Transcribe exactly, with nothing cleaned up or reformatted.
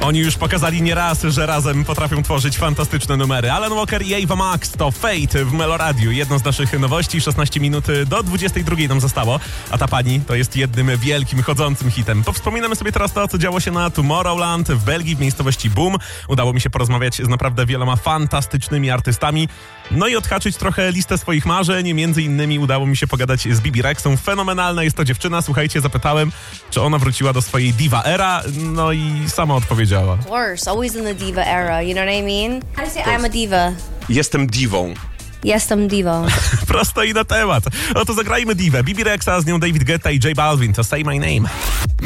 Oni już pokazali nieraz, że razem potrafią tworzyć fantastyczne numery. Alan Walker i Ava Max to Fate w Meloradiu. Jedno z naszych nowości, szesnaście minut do dwudziestej drugiej nam zostało, a ta pani to jest jednym wielkim, chodzącym hitem. Powspominamy sobie teraz to, co działo się na Tomorrowland w Belgii, w miejscowości Boom. Udało mi się porozmawiać z naprawdę wieloma fantastycznymi artystami. No i odhaczyć trochę listę swoich marzeń. Między innymi udało mi się pogadać z Bibi Rexą. Fenomenalna jest to dziewczyna. Słuchajcie, zapytałem, czy ona wróciła do swojej diva era. No i sama odpowiedziała. Of course, always in the diva era, you know what I mean? How do you say I'm a diva? Jestem divą. Jestem divą. Prosto i na temat. No to zagrajmy divę. Bibi Rexa, z nią David Guetta i J Balvin. To Say My Name.